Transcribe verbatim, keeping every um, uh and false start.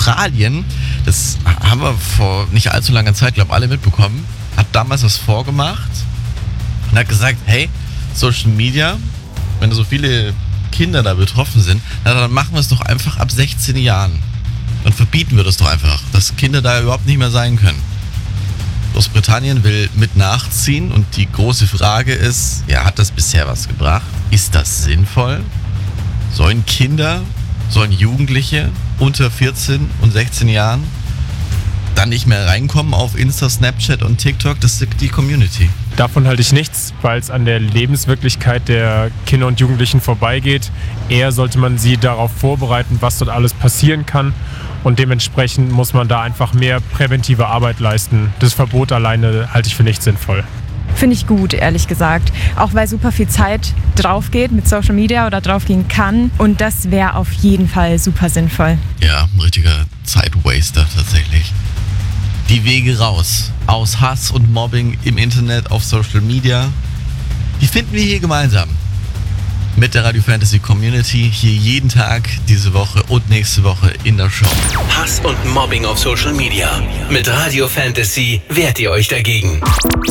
Australien, das haben wir vor nicht allzu langer Zeit, glaube ich, alle mitbekommen, hat damals was vorgemacht und hat gesagt, hey, Social Media, wenn so viele Kinder da betroffen sind, na, dann machen wir es doch einfach ab sechzehn Jahren. Dann verbieten wir das doch einfach, dass Kinder da überhaupt nicht mehr sein können. Großbritannien will mit nachziehen und die große Frage ist, ja, hat das bisher was gebracht? Ist das sinnvoll? Sollen Kinder, sollen Jugendliche unter vierzehn und sechzehn Jahren dann nicht mehr reinkommen auf Insta, Snapchat und TikTok? Das ist die Community. Davon halte ich nichts, weil es an der Lebenswirklichkeit der Kinder und Jugendlichen vorbeigeht. Eher sollte man sie darauf vorbereiten, was dort alles passieren kann. Und dementsprechend muss man da einfach mehr präventive Arbeit leisten. Das Verbot alleine halte ich für nicht sinnvoll. Finde ich gut, ehrlich gesagt. Auch weil super viel Zeit drauf geht mit Social Media oder drauf gehen kann. Und das wäre auf jeden Fall super sinnvoll. Ja, ein richtiger Zeitwaster tatsächlich. Die Wege raus aus Hass und Mobbing im Internet, auf Social Media, die finden wir hier gemeinsam. Mit der Radio Fantasy Community hier jeden Tag, diese Woche und nächste Woche in der Show. Hass und Mobbing auf Social Media. Mit Radio Fantasy wehrt ihr euch dagegen.